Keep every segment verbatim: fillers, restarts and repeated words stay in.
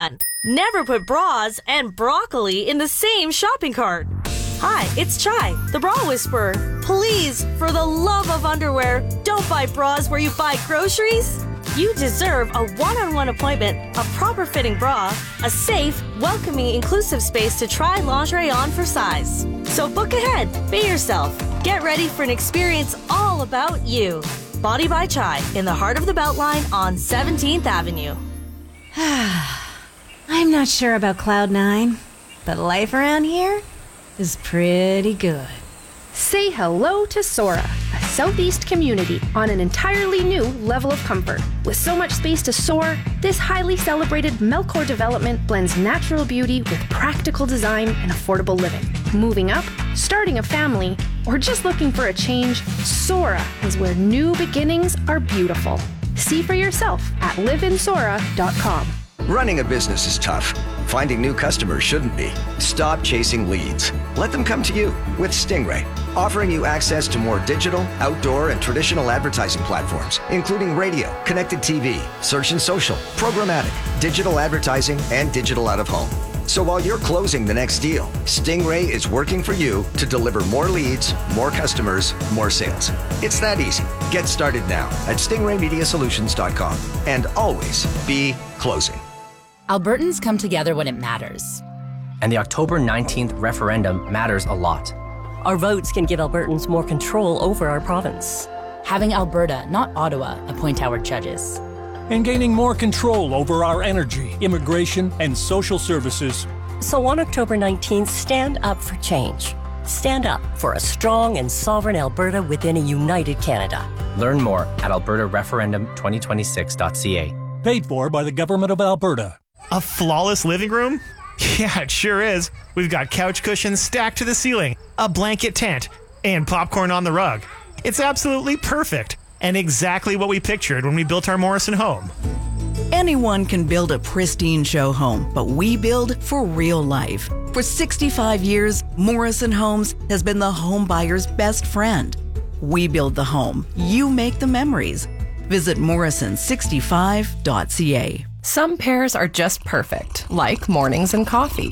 man. Never put bras and broccoli in the same shopping cart. Hi, it's Chai, the bra whisperer. Please, for the love of underwear, don't buy bras where you buy groceries. You deserve a one-on-one appointment, a proper fitting bra, a safe, welcoming, inclusive space to try lingerie on for size. So book ahead, be yourself. Get ready for an experience all about you. Body by Chai, in the heart of the Beltline on seventeenth Avenue. I'm not sure about Cloud nine, but life around here is pretty good. Say hello to Sora, a Southeast community on an entirely new level of comfort. With so much space to soar, this highly celebrated Melcor development blends natural beauty with practical design and affordable living. Moving up, starting a family, or just looking for a change, Sora is where new beginnings are beautiful. See for yourself at live in sora dot com. Running a business is tough. Finding new customers shouldn't be. Stop chasing leads. Let them come to you with Stingray, offering you access to more digital, outdoor, and traditional advertising platforms, including radio, connected T V, search and social, programmatic, digital advertising, and digital out-of-home. So while you're closing the next deal, Stingray is working for you to deliver more leads, more customers, more sales. It's that easy. Get started now at stingray media solutions dot com and always be closing. Albertans come together when it matters. And the October nineteenth referendum matters a lot. Our votes can give Albertans more control over our province. Having Alberta, not Ottawa, appoint our judges. And gaining more control over our energy, immigration, and social services. So on October nineteenth, stand up for change. Stand up for a strong and sovereign Alberta within a united Canada. Learn more at alberta referendum twenty twenty-six dot c a. Paid for by the Government of Alberta. A flawless living room? Yeah, it sure is. We've got couch cushions stacked to the ceiling, a blanket tent, and popcorn on the rug. It's absolutely perfect, and exactly what we pictured when we built our Morrison home. Anyone can build a pristine show home, but we build for real life. For sixty-five years, Morrison Homes has been the home buyer's best friend. We build the home. You make the memories. Visit morrison sixty-five dot c a. Some pairs are just perfect, like mornings and coffee.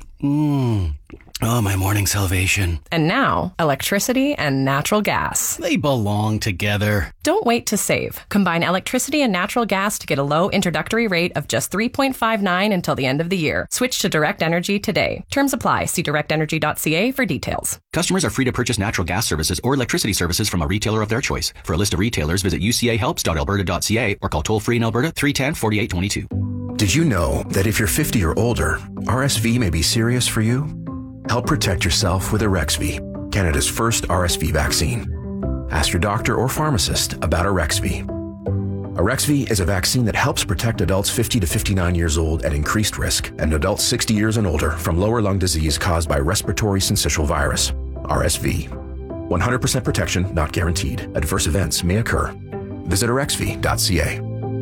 Mmm. Oh, my morning salvation. And now, electricity and natural gas. They belong together. Don't wait to save. Combine electricity and natural gas to get a low introductory rate of just three point five nine until the end of the year. Switch to Direct Energy today. Terms apply. See direct energy dot c a for details. Customers are free to purchase natural gas services or electricity services from a retailer of their choice. For a list of retailers, visit u c a helps dot alberta dot c a or call toll-free in Alberta three one zero, four eight two two. Did you know that if you're fifty or older, R S V may be serious for you? Help protect yourself with Arexvy, Canada's first R S V vaccine. Ask your doctor or pharmacist about Arexvy. Arexvy is a vaccine that helps protect adults fifty to fifty-nine years old at increased risk and adults sixty years and older from lower lung disease caused by respiratory syncytial virus, R S V. one hundred percent protection not guaranteed. Adverse events may occur. Visit arexvy dot c a.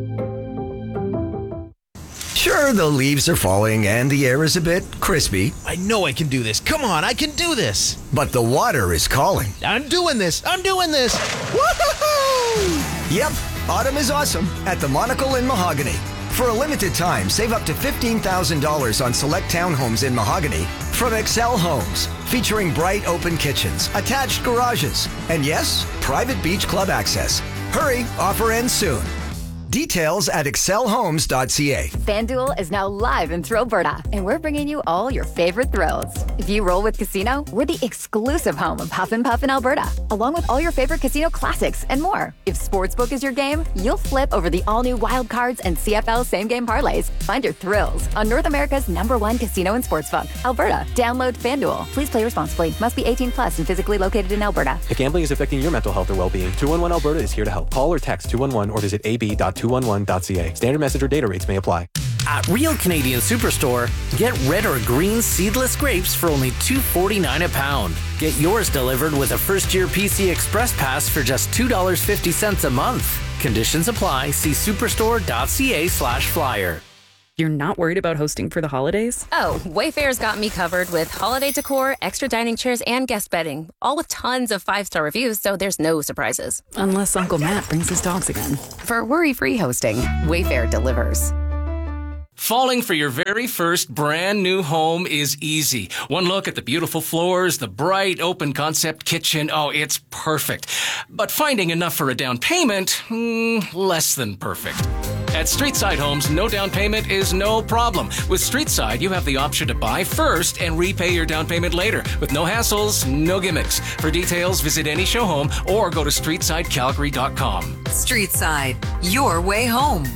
Sure, the leaves are falling and the air is a bit crispy. I know I can do this. Come on, I can do this. But the water is calling. I'm doing this. I'm doing this. Woohoo! Yep, autumn is awesome at the Monocle in Mahogany. For a limited time, save up to fifteen thousand dollars on select townhomes in Mahogany from Excel Homes, featuring bright open kitchens, attached garages, and yes, private beach club access. Hurry, offer ends soon. Details at excel homes dot c a. FanDuel is now live in Thrillberta, and we're bringing you all your favorite thrills. If you roll with Casino, we're the exclusive home of Huff and Puff in Alberta, along with all your favorite casino classics and more. If Sportsbook is your game, you'll flip over the all-new Wild Cards and C F L same-game parlays. Find your thrills on North America's number one casino and sportsbook, Alberta. Download FanDuel. Please play responsibly. Must be eighteen plus and physically located in Alberta. If gambling is affecting your mental health or well-being, two one one Alberta is here to help. Call or text two one one or visit a b dot two one one dot c a. Standard message or data rates may apply. At Real Canadian Superstore, get red or green seedless grapes for only two forty-nine a pound. Get yours delivered with a first-year P C Express Pass for just two dollars and fifty cents a month. Conditions apply. See superstore dot c a slash flyer. You're not worried about hosting for the holidays? Oh, Wayfair's got me covered with holiday decor, extra dining chairs, and guest bedding, all with tons of five-star reviews, so there's no surprises. Unless Uncle Matt brings his dogs again. For worry-free hosting, Wayfair delivers. Falling for your very first brand new home is easy. One look at the beautiful floors, the bright open concept kitchen, oh, it's perfect. But finding enough for a down payment, mm, less than perfect. At Streetside Homes, no down payment is no problem. With Streetside, you have the option to buy first and repay your down payment later with no hassles, no gimmicks. For details, visit any show home or go to streetside calgary dot com. Streetside, your way home.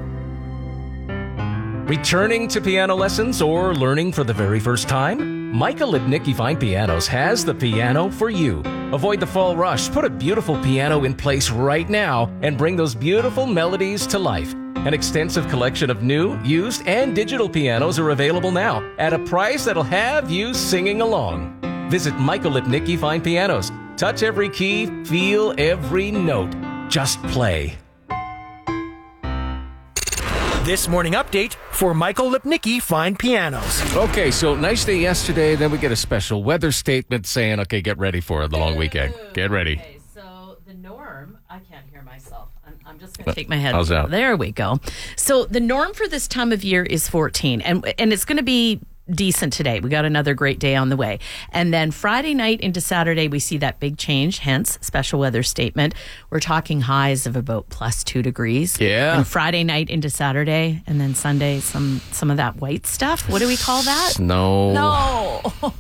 Returning to piano lessons or learning for the very first time? Micah Lipnicki Fine Pianos has the piano for you. Avoid the fall rush. Put a beautiful piano in place right now and bring those beautiful melodies to life. An extensive collection of new, used, and digital pianos are available now at a price that'll have you singing along. Visit Micah Lipnicki Fine Pianos. Touch every key, feel every note. Just play. This morning update for Michael Lipnicki Fine Pianos. Okay, so nice day yesterday, then we get a special weather statement saying, okay, get ready for the long weekend. Get ready. Okay, so the norm, I can't hear myself. I'm, I'm just going to take my head. How's that? There we go. So the norm for this time of year is fourteen, and and it's going to be decent today. We got another great day on the way. And then Friday night into Saturday, we see that big change, hence special weather statement. We're talking highs of about plus two degrees. Yeah. And Friday night into Saturday, and then Sunday, some some of that white stuff. What do we call that? Snow. No. oh,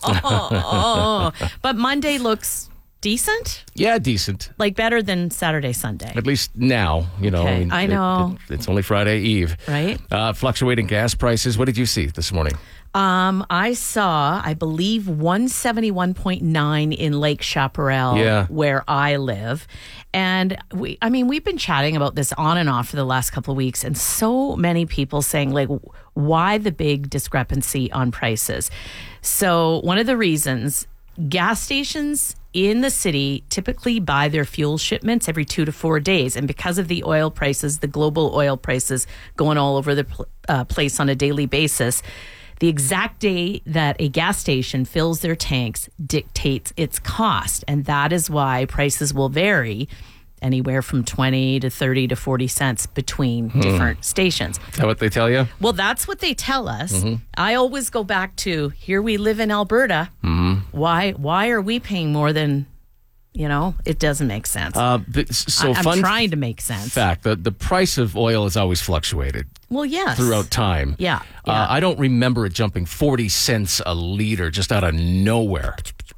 oh. But Monday looks decent. Yeah, decent. Like better than Saturday, Sunday. At least now, you know. Okay, I, mean, I know. It, it, it's only Friday Eve. Right. Uh, fluctuating gas prices. What did you see this morning? Um, I saw, I believe, one seventy-one point nine in Lake Chaparral, yeah. where I live. And we, I mean, we've been chatting about this on and off for the last couple of weeks, and so many people saying, like, why the big discrepancy on prices? So one of the reasons, gas stations in the city typically buy their fuel shipments every two to four days. And because of the oil prices, the global oil prices going all over the pl- uh, place on a daily basis, the exact day that a gas station fills their tanks dictates its cost. And that is why prices will vary anywhere from twenty to thirty to forty cents between Hmm. different stations. Is that what they tell you? Well, that's what they tell us. Mhm. I always go back to, here we live in Alberta. Mm-hmm. Why why are we paying more than, you know, it doesn't make sense. Uh, th- so I, I'm fun trying to make sense. Fact, the, the price of oil has always fluctuated. Well, yes. Throughout time. Yeah. Uh, I don't remember it jumping forty cents a liter just out of nowhere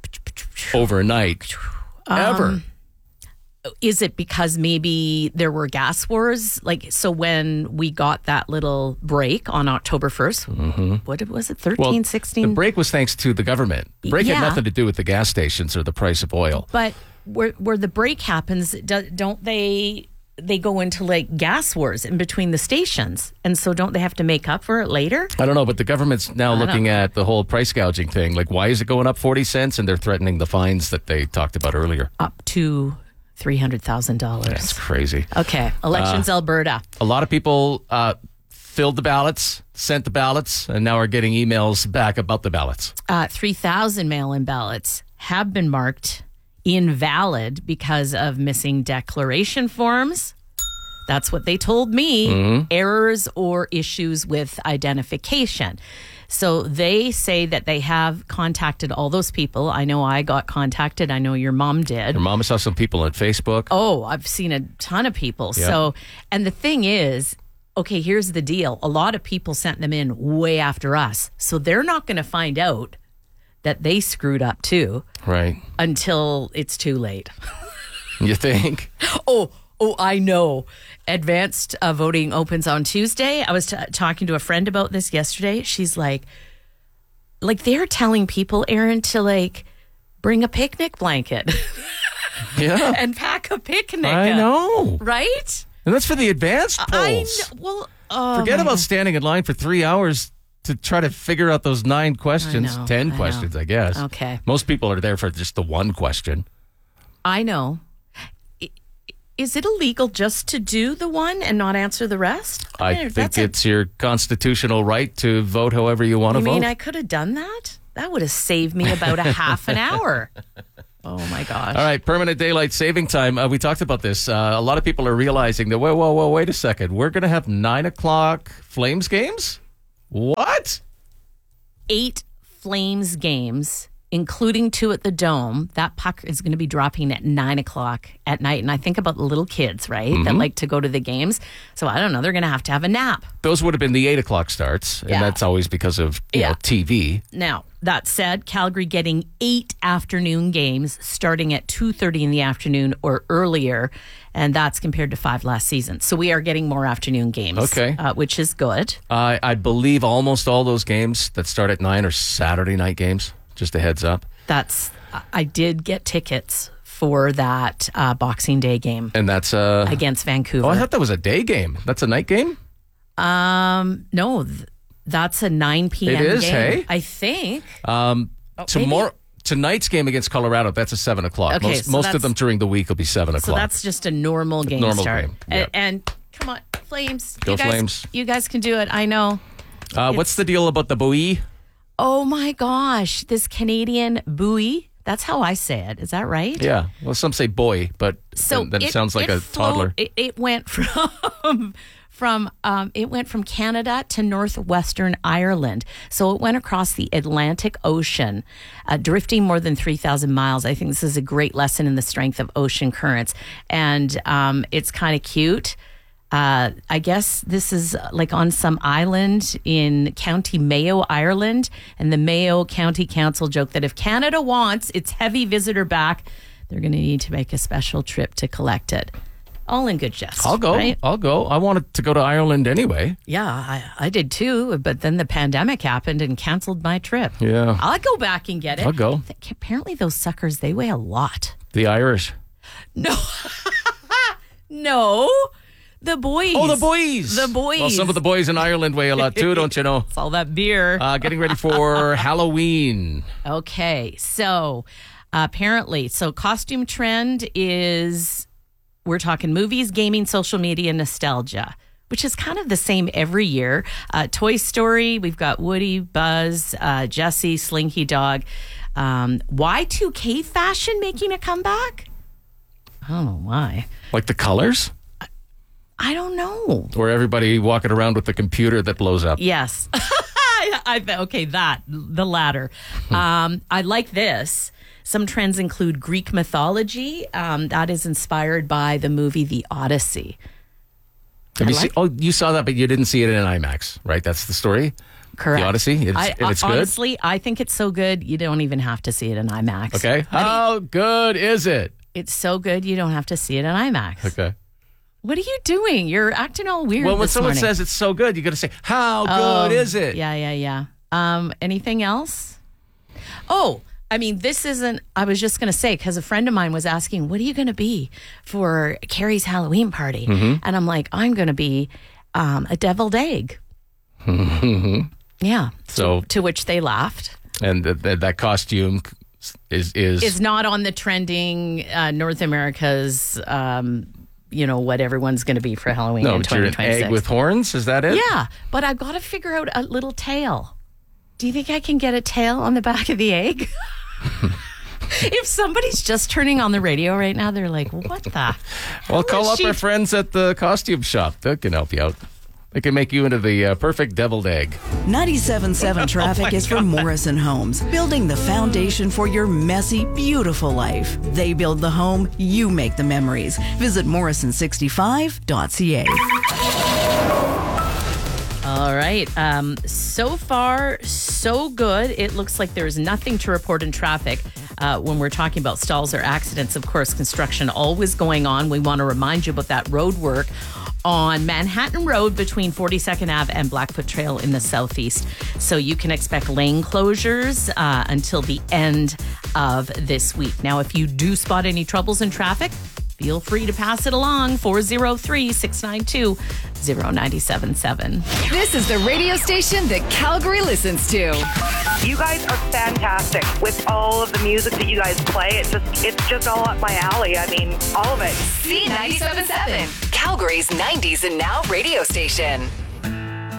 overnight. Ever. Um, Is it because maybe there were gas wars? Like, so when we got that little break on October first, Mm-hmm. what was it, thirteen, Well, sixteen? the break was thanks to the government. The break Yeah. had nothing to do with the gas stations or the price of oil. But where where the break happens, do, don't they they go into like gas wars in between the stations, and so don't they have to make up for it later? I don't know, but the government's now I don't looking know. at the whole price gouging thing. Like, why is it going up forty cents? And they're threatening the fines that they talked about earlier. Up to three hundred thousand dollars. That's crazy. Okay, elections, Uh, Alberta. A lot of people uh, filled the ballots, sent the ballots, and now are getting emails back about the ballots. Uh, three thousand mail-in ballots have been marked invalid because of missing declaration forms. That's what they told me. Mhm. Errors or issues with identification. So they say that they have contacted all those people. I know I got contacted. I know your mom did. Your mama saw some people on Facebook. Oh, I've seen a ton of people. Yeah. So, and the thing is, okay, here's the deal. A lot of people sent them in way after us. So they're not going to find out that they screwed up too Right. until it's too late. You think? Oh, oh, I know. Advanced uh, voting opens on Tuesday. I was t- talking to a friend about this yesterday. She's like, like they're telling people, Aaron, to like bring a picnic blanket. Yeah. And pack a picnic. I know. Right? And that's for the advanced polls. I know. Well, oh Forget my about God. standing in line for three hours to try to figure out those nine questions, I know, ten I questions, know. I guess. Okay. Most people are there for just the one question. I know. I- Is it illegal just to do the one and not answer the rest? I mean, think that's a- it's your constitutional right to vote however you want to You vote. mean I could have done that? That would have saved me about a half an hour. Oh, my gosh. All right, permanent daylight saving time. Uh, we talked about this. Uh, a lot of people are realizing that, whoa, whoa, whoa, wait a second. We're going to have nine o'clock Flames games? What? Eight Flames games, including two at the Dome. That puck is going to be dropping at nine o'clock at night. And I think about the little kids, right, mm-hmm. that like to go to the games. So I don't know. They're going to have to have a nap. Those would have been the eight o'clock starts. And yeah. that's always because of you yeah. know, T V. Now, that said, Calgary getting eight afternoon games starting at two thirty in the afternoon or earlier. And that's compared to five last season. So we are getting more afternoon games, okay. uh, which is good. Uh, I believe almost all those games that start at nine are Saturday night games. Just a heads up. That's, I did get tickets for that uh, Boxing Day game. And that's uh, against Vancouver. Oh, I thought that was a day game. That's a night game? Um, no, th- that's a nine p.m. It is, game, hey? I think. Um, oh, tomorrow, tonight's game against Colorado, that's a seven o'clock. Okay, most so most of them during the week will be seven o'clock. So that's just a normal game normal start. Game, yeah. and, and come on, Flames. Go you guys, Flames. You guys can do it. I know. Uh, what's the deal about the buoy? Oh my gosh, this Canadian buoy. That's how I say it. Is that right? Yeah. Well, some say boy, but so then, then it, it sounds like it a float, toddler. It, it went from from um, it went from Canada to northwestern Ireland. So it went across the Atlantic Ocean, uh, drifting more than three thousand miles. I think this is a great lesson in the strength of ocean currents, and um, it's kind of cute. Uh, I guess this is like on some island in County Mayo, Ireland. And the Mayo County Council joked that if Canada wants its heavy visitor back, they're going to need to make a special trip to collect it. All in good jest. I'll go. Right? I'll go. I wanted to go to Ireland anyway. Yeah, I, I did too. But then the pandemic happened and canceled my trip. Yeah. I'll go back and get it. I'll go. Apparently those suckers, they weigh a lot. The Irish. No. No. The boys. Oh, the boys. The boys. Well, some of the boys in Ireland weigh a lot too, don't you know? It's all that beer. Uh, getting ready for Halloween. Okay, so uh, apparently, so costume trend is, we're talking movies, gaming, social media, nostalgia, which is kind of the same every year. Uh, Toy Story, we've got Woody, Buzz, uh, Jessie, Slinky Dog. Um, Y two K fashion making a comeback? I don't know why. Like the colors? I don't know. Or everybody walking around with the computer that blows up. Yes. I bet. Okay, that, the latter. um, I like this. Some trends include Greek mythology. Um, that is inspired by the movie The Odyssey. Have I you like- seen, oh, you saw that, but you didn't see it in IMAX, right? That's the story? Correct. The Odyssey? It's, I, it's good? Honestly, I think it's so good, you don't even have to see it in IMAX. Okay. How good is it? It's so good, you don't have to see it in IMAX. Okay. What are you doing? You're acting all weird Well, when this someone morning. says it's so good, you got to say, how Oh, good is it? Yeah, yeah, yeah. Um, anything else? Oh, I mean, this isn't, I was just going to say, because a friend of mine was asking, what are you going to be for Carrie's Halloween party? Mhm. And I'm like, I'm going to be um, a deviled egg. Yeah. So, To which they laughed. and th- th- that costume is is Is not on the trending uh, North America's, um, you know, what everyone's going to be for Halloween no, in but you're twenty an twenty-six. egg with horns. Is that it? Yeah, but I've got to figure out a little tail. Do you think I can get a tail on the back of the egg? If somebody's just turning on the radio right now, they're like, what the? Well, call is up she- our friends at the costume shop. They can help you out. They can make you into the uh, perfect deviled egg. ninety-seven point seven traffic is for Morrison Homes, building the foundation for your messy, beautiful life. They build the home, you make the memories. Visit morrison sixty-five dot c a. All right. Um, so far, so good. It looks like there's nothing to report in traffic uh, when we're talking about stalls or accidents. Of course, construction always going on. We want to remind you about that road work on Manhattan Road between forty-second Avenue and Blackfoot Trail in the southeast. So you can expect lane closures uh, until the end of this week. Now, if you do spot any troubles in traffic, feel free to pass it along. four oh three, six nine two, oh nine seven seven. This is the radio station that Calgary listens to. You guys are fantastic with all of the music that you guys play. It just it's just all up my alley. I mean, all of it. C ninety-seven point seven, Calgary's nineties and now radio station.